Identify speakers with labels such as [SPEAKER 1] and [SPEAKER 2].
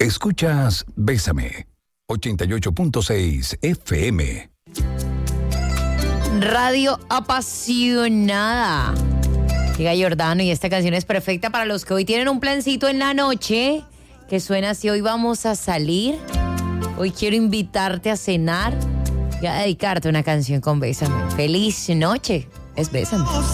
[SPEAKER 1] Escuchas Bésame, 88.6 FM.
[SPEAKER 2] Radio apasionada. Llega Giordano y esta canción es perfecta para los que hoy tienen un plancito en la noche que suena así: hoy vamos a salir, hoy quiero invitarte a cenar y a dedicarte una canción con Bésame. Feliz noche, es Bésame.